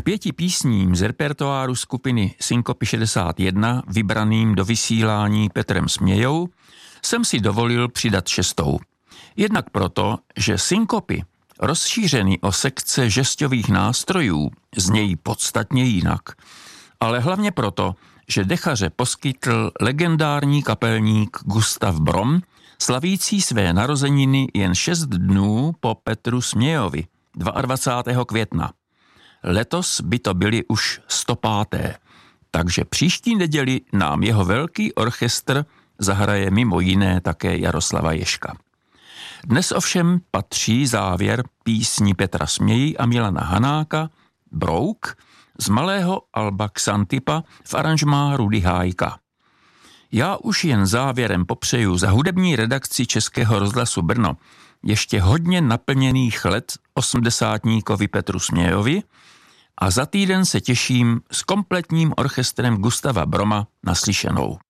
5 písním z repertoáru skupiny Synkopy 61, vybraným do vysílání Petrem Smějou, jsem si dovolil přidat 6. Jednak proto, že synkopy, rozšířený o sekce žesťových nástrojů, znějí podstatně jinak, ale hlavně proto, že dechaře poskytl legendární kapelník Gustav Brom, slavící své narozeniny jen 6 dnů po Petru Smějovi, 22. května. Letos by to byly už 105. Takže příští neděli nám jeho velký orchestr zahraje mimo jiné také Jaroslava Ježka. Dnes ovšem patří závěr písní Petra Směji a Milana Hanáka Brouk z malého alba Xantipa v aranžmá Rudy Hájka. Já už jen závěrem popřeju za hudební redakci Českého rozhlasu Brno ještě hodně naplněných let 80-tníkovi Petru Smějovi a za týden se těším s kompletním orchestrem Gustava Broma naslyšenou.